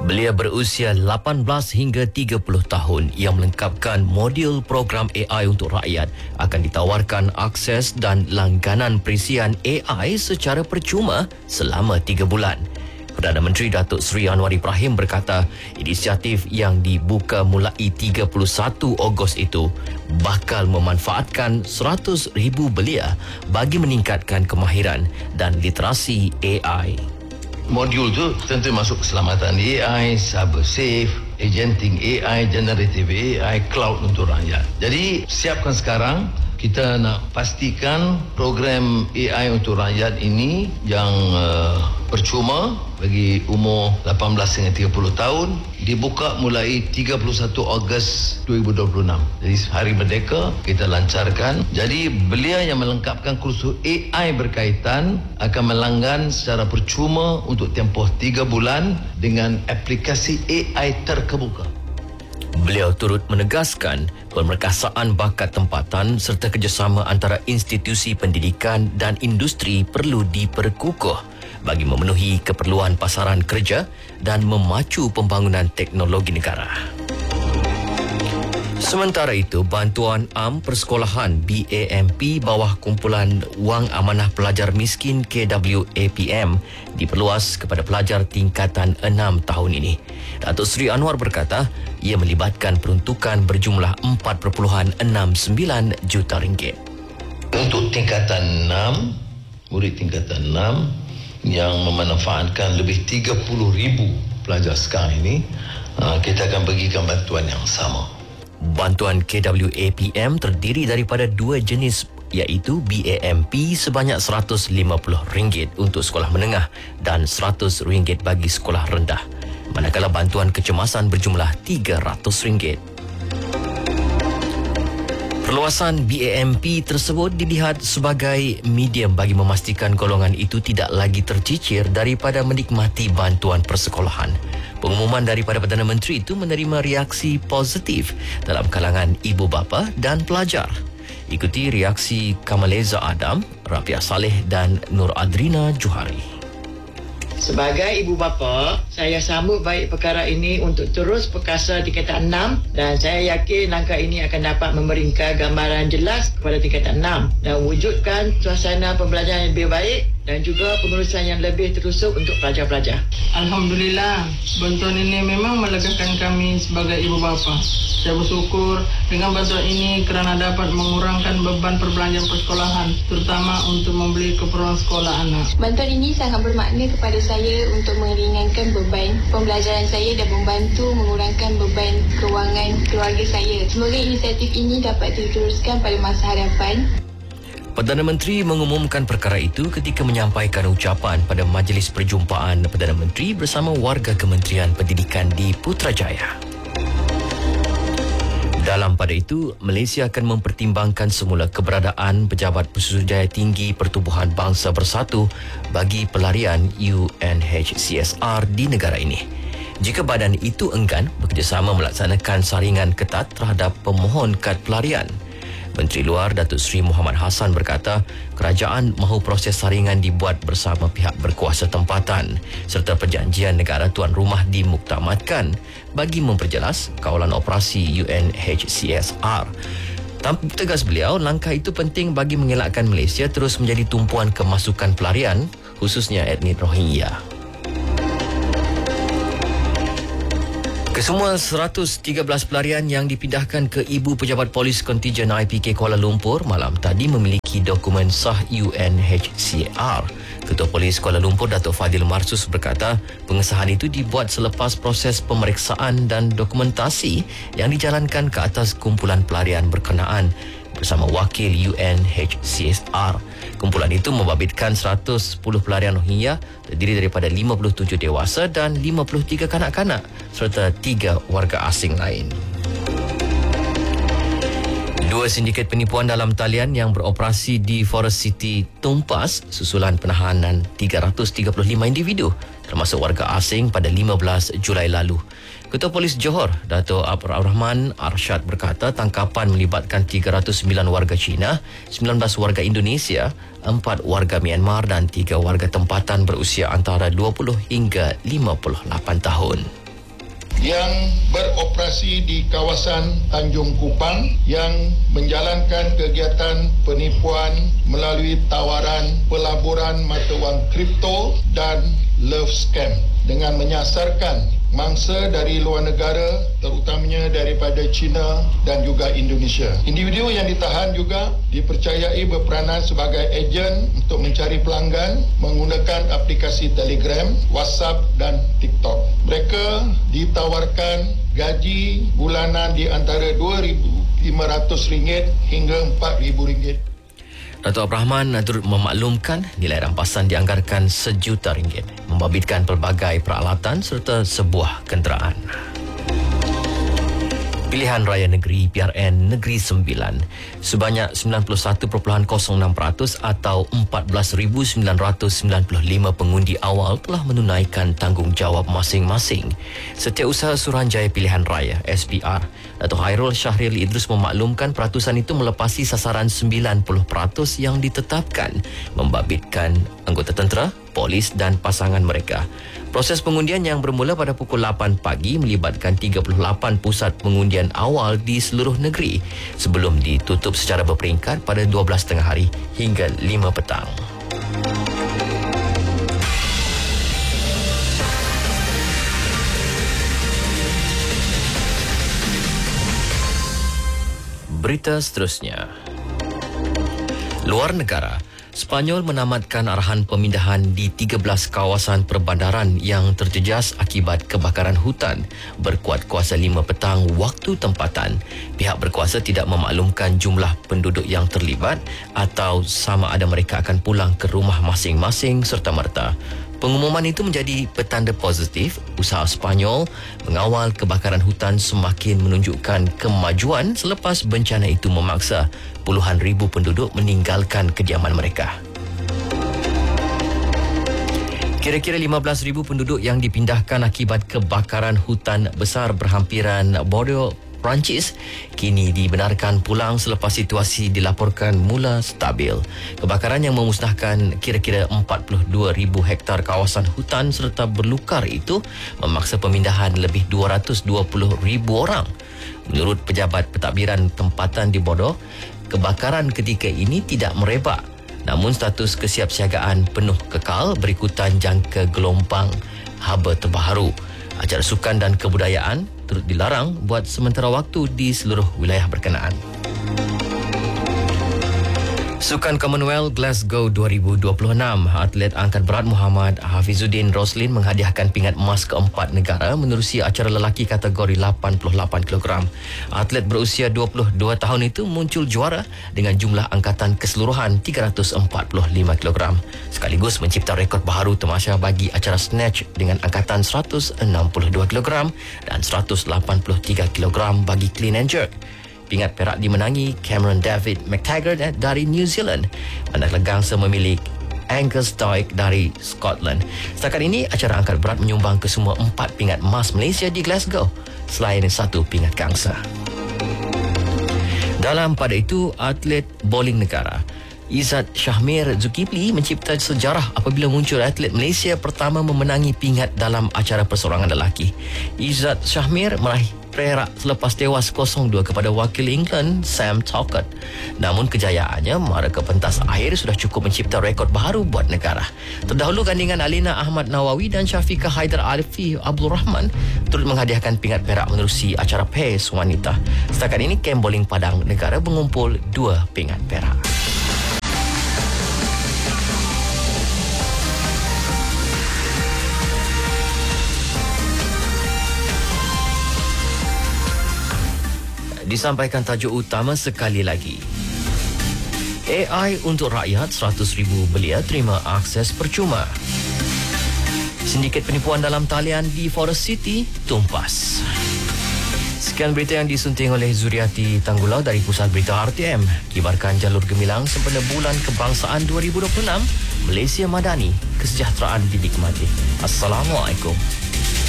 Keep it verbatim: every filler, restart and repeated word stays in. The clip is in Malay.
Belia berusia lapan belas hingga tiga puluh tahun yang melengkapkan modul program A I untuk rakyat akan ditawarkan akses dan langganan perisian A I secara percuma selama tiga bulan. Perdana Menteri Datuk Seri Anwar Ibrahim berkata inisiatif yang dibuka mulai tiga puluh satu Ogos itu bakal memanfaatkan seratus ribu belia bagi meningkatkan kemahiran dan literasi A I. Modul tu tentu masuk keselamatan A I, cyber safe, agenting A I, generative A I, cloud untuk rakyat. Jadi siapkan sekarang, kita nak pastikan program A I untuk rakyat ini yang uh, percuma bagi umur lapan belas hingga tiga puluh tahun dibuka mulai tiga puluh satu Ogos dua ribu dua puluh enam. Jadi hari Merdeka kita lancarkan. Jadi belia yang melengkapkan kursus A I berkaitan akan melanggan secara percuma untuk tempoh tiga bulan dengan aplikasi A I terkemuka. Beliau turut menegaskan pemerkasaan bakat tempatan serta kerjasama antara institusi pendidikan dan industri perlu diperkukuh bagi memenuhi keperluan pasaran kerja dan memacu pembangunan teknologi negara. Sementara itu, Bantuan Am Persekolahan B A M P bawah Kumpulan Wang Amanah Pelajar Miskin K W A P M diperluas kepada pelajar tingkatan enam tahun ini. Datuk Seri Anwar berkata, ia melibatkan peruntukan berjumlah empat perpuluhan enam sembilan juta ringgit. Untuk tingkatan enam, murid tingkatan enam yang memanfaatkan lebih tiga puluh ribu pelajar sekarang ini, kita akan bagikan bantuan yang sama. Bantuan K W A P M terdiri daripada dua jenis iaitu B A M P sebanyak seratus lima puluh ringgit untuk sekolah menengah dan seratus ringgit bagi sekolah rendah. Manakala bantuan kecemasan berjumlah tiga ratus ringgit. Perluasan B A M P tersebut dilihat sebagai medium bagi memastikan golongan itu tidak lagi tercicir daripada menikmati bantuan persekolahan. Pengumuman daripada Perdana Menteri itu menerima reaksi positif dalam kalangan ibu bapa dan pelajar. Ikuti reaksi Kamaleza Adam, Rafiah Saleh dan Nur Adrina Johari. Sebagai ibu bapa, saya sambut baik perkara ini untuk terus perkasa tingkatan enam dan saya yakin langkah ini akan dapat memberikan gambaran jelas kepada tingkatan enam dan wujudkan suasana pembelajaran yang lebih baik dan juga pengurusan yang lebih terusuk untuk pelajar-pelajar. Alhamdulillah, bantuan ini memang melegakan kami sebagai ibu bapa. Saya bersyukur dengan bantuan ini kerana dapat mengurangkan beban perbelanjaan persekolahan, terutama untuk membeli keperluan sekolah anak. Bantuan ini sangat bermakna kepada saya untuk meringankan beban pembelajaran saya dan membantu mengurangkan beban kewangan keluarga saya. Semoga inisiatif ini dapat diteruskan pada masa hadapan. Perdana Menteri mengumumkan perkara itu ketika menyampaikan ucapan pada Majlis Perjumpaan Perdana Menteri bersama warga Kementerian Pendidikan di Putrajaya. Dalam pada itu, Malaysia akan mempertimbangkan semula keberadaan Pejabat Pesuruhjaya Tinggi Pertubuhan Bangsa Bersatu bagi pelarian U N H C S R di negara ini. Jika badan itu enggan bekerjasama melaksanakan saringan ketat terhadap pemohon kad pelarian. Menteri Luar Datuk Seri Muhammad Hassan berkata kerajaan mahu proses saringan dibuat bersama pihak berkuasa tempatan serta perjanjian negara tuan rumah dimuktamadkan bagi memperjelas kawalan operasi U N H C S R. Tegas beliau, langkah itu penting bagi mengelakkan Malaysia terus menjadi tumpuan kemasukan pelarian khususnya etnik Rohingya. Kesemua seratus tiga belas pelarian yang dipindahkan ke Ibu Pejabat Polis Kontijen I P K Kuala Lumpur malam tadi memiliki dokumen sah U N H C R. Ketua Polis Kuala Lumpur Datuk Fadil Marsus berkata pengesahan itu dibuat selepas proses pemeriksaan dan dokumentasi yang dijalankan ke atas kumpulan pelarian berkenaan bersama wakil U N H C S R. Kumpulan itu membabitkan seratus sepuluh pelarian Rohingya terdiri daripada lima puluh tujuh dewasa dan lima puluh tiga kanak-kanak serta tiga warga asing lain. Dua sindiket penipuan dalam talian yang beroperasi di Forest City tumpas susulan penahanan tiga ratus tiga puluh lima individu termasuk warga asing pada lima belas Julai lalu. Ketua Polis Johor, Dato' Abdul Rahman Arsyad berkata tangkapan melibatkan tiga ratus sembilan warga Cina, sembilan belas warga Indonesia, empat warga Myanmar dan tiga warga tempatan berusia antara dua puluh hingga lima puluh lapan tahun. yang beroperasi di kawasan Tanjung Kupang yang menjalankan kegiatan penipuan melalui tawaran pelaburan mata wang kripto dan love scam dengan menyasarkan mangsa dari luar negara, terutamanya daripada China dan juga Indonesia. Individu yang ditahan juga dipercayai berperanan sebagai ejen untuk mencari pelanggan menggunakan aplikasi Telegram, WhatsApp dan TikTok. Mereka ditawarkan gaji bulanan di antara dua ribu lima ratus ringgit hingga empat ribu ringgit. Datuk Abdul Rahman turut memaklumkan nilai rampasan dianggarkan sejuta ringgit, membabitkan pelbagai peralatan serta sebuah kenderaan. Pilihan Raya Negeri P R N Negeri Sembilan, sebanyak sembilan puluh satu perpuluhan kosong enam peratus atau empat belas ribu sembilan ratus sembilan puluh lima pengundi awal telah menunaikan tanggungjawab masing-masing. Setiausaha Suruhanjaya Pilihan Raya S P R, Datuk Hairul Syahril Idris memaklumkan peratusan itu melepasi sasaran sembilan puluh peratus yang ditetapkan, membabitkan anggota tentera, polis dan pasangan mereka. Proses pengundian yang bermula pada pukul lapan pagi melibatkan tiga puluh lapan pusat pengundian awal di seluruh negeri sebelum ditutup secara berperingkat pada dua belas tengah hari hingga lima petang. Berita seterusnya. Luar negara, Sepanyol menamatkan arahan pemindahan di tiga belas kawasan perbandaran yang terjejas akibat kebakaran hutan berkuat kuasa lima petang waktu tempatan. Pihak berkuasa tidak memaklumkan jumlah penduduk yang terlibat atau sama ada mereka akan pulang ke rumah masing-masing serta-merta. Pengumuman itu menjadi petanda positif usaha Sepanyol mengawal kebakaran hutan semakin menunjukkan kemajuan selepas bencana itu memaksa puluhan ribu penduduk meninggalkan kediaman mereka. Kira-kira lima belas ribu penduduk yang dipindahkan akibat kebakaran hutan besar berhampiran Bordeaux, Perancis kini dibenarkan pulang selepas situasi dilaporkan mula stabil. Kebakaran yang memusnahkan kira-kira empat puluh dua ribu hektar kawasan hutan serta berlukar itu memaksa pemindahan lebih dua ratus dua puluh ribu orang. Menurut pejabat pentadbiran tempatan di Bordeaux, kebakaran ketika ini tidak merebak, namun status kesiapsiagaan penuh kekal berikutan jangka gelombang haba terbaharu. Acara sukan dan kebudayaan turut dilarang buat sementara waktu di seluruh wilayah berkenaan. Sukan Commonwealth Glasgow dua ribu dua puluh enam, atlet angkat berat Muhammad Hafizuddin Roslin menghadiahkan pingat emas keempat negara menerusi acara lelaki kategori lapan puluh lapan kilogram. Atlet berusia dua puluh dua tahun itu muncul juara dengan jumlah angkatan keseluruhan tiga ratus empat puluh lima kilogram. Sekaligus mencipta rekod baharu tamasya bagi acara snatch dengan angkatan seratus enam puluh dua kilogram dan seratus lapan puluh tiga kilogram bagi clean and jerk. Pingat perak dimenangi Cameron David McTaggart dari New Zealand, manakala gangsa memilih Angus Doig dari Scotland. Setakat ini, acara angkat berat menyumbang kesemua empat pingat emas Malaysia di Glasgow, selain satu pingat gangsa. Dalam pada itu, atlet bowling negara Izzat Syahmir Zulkifli mencipta sejarah apabila muncul atlet Malaysia pertama memenangi pingat dalam acara persorangan lelaki. Izzat Syahmir meraih perak selepas tewas kosong dua kepada wakil England Sam Talcott. Namun kejayaannya mara ke pentas akhir sudah cukup mencipta rekod baru buat negara. Terdahulu gandingan Alina Ahmad Nawawi dan Syafiqah Haidar Alifi Abdul Rahman turut menghadiahkan pingat perak menerusi acara pace wanita. Setakat ini kem bowling Padang negara mengumpul dua pingat perak. Disampaikan tajuk utama sekali lagi. A I untuk rakyat, seratus ribu belia terima akses percuma. Sindiket penipuan dalam talian di Forest City tumpas. Sekian berita yang disunting oleh Zuriati Tanggulau dari Pusat Berita R T M. Kibarkan jalur gemilang sempena Bulan Kebangsaan dua ribu dua puluh enam, Malaysia Madani, kesejahteraan dinikmati. Assalamualaikum.